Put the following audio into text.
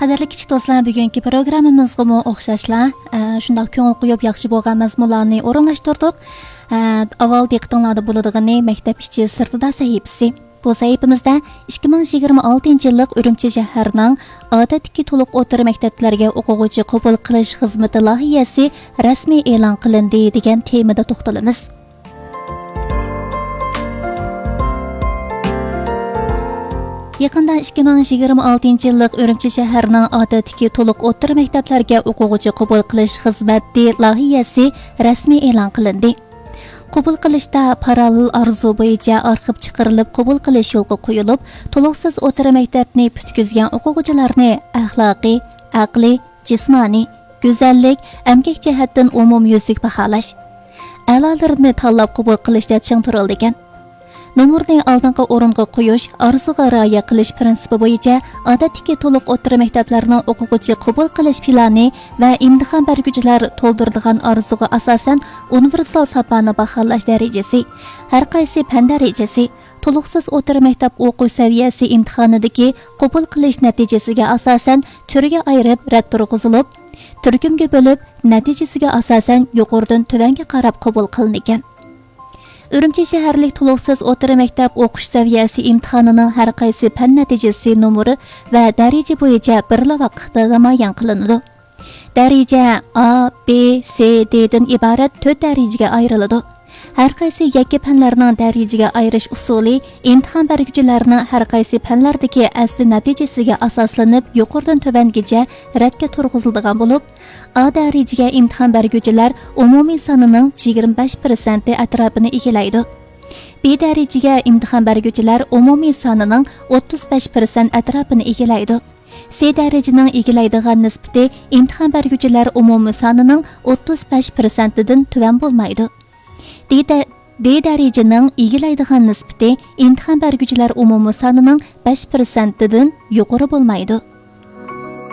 Qadrli kichik do'stlar, bugungi programmamizga o'xshashlar, shunday ko'ngil qo'yib yaxshi bo'lgan mazmunlarni o'rinlashtirdik. Avval diqqatinglarda bo'ladigan maktab ichi sirtida sahifasi. Bu sahifamizda 2026 yillik Urumchi shahrining odatdagi to'liq o'rta maktablarga o'quvchi qabul qilish xizmati loyihasi rasmiy e'lon qilindi degan temada to'xtalamiz. Yaqında 2026 yillik Urumchi shahrining odatdagi to'liq o'rta maktablarga o'quvchi qabul qilish xizmati loyihasi rasmiy e'lon qilindi. Qabul qilishda parallel arzu bo'yicha arxib chiqarilib qabul qilish yo'lga qo'yilib, to'liqsiz o'rta maktabni bitkizgan o'quvchilarni axloqiy, aqliy, jismoniy, go'zallik, emgak jihatdan umumyuzlik baholash, a'lolarini tanlab qabul qilishda ching turilgan. Nomurni oldingi o'ringa qo'yish, arzuga rioya qilish prinsipi bo'yicha odatdagi to'liq o'rta maktablarning o'quvchi qabul qilish plani va imtihon beruvchilar to'ldiradigan arzuga asosan universal sapani baholash darajasi, har qaysi fan darajasi, to'liqsiz o'rta maktab o'quv saviyasi imtihonidagi qabul qilish natijasiga asosan turga ayirib rad turg'izilib, turkumga bo'lib natijasiga asosan yuqoridan tuvanga qarab qabul qilingan. Urumchi shaharlik to'liqsiz o'rta maktab o'qish saviyasi imtihonining har qaysi fan natijasi nomeri va daraja bo'yicha birla vaqtda namoyon qilinadi. Daraja A, B, C, D dan iborat 4 darajaga ayriladi. Har qaysi yakka fanlarning darajaga ayirish usuli imtihon beruvchilarning har qaysi fanlardagi asli natijasiga asoslanib yuqoridan tuvangacha radga turg'iziladigan bo'lib, A darajaga imtihon beruvchilar umumiy sonining 25% atrofini egallaydi. B darajaga imtihon beruvchilar umumiy sonining 35% atrofini egallaydi. C darajaning egallaydigan nisbati imtihon beruvchilar umumiy sonining 35% dan tuvan bo'lmaydi. D darajaning egallaydigan nisbati imtihon beruvchilar umumiy sonining 5% dan yuqori bo'lmaydi.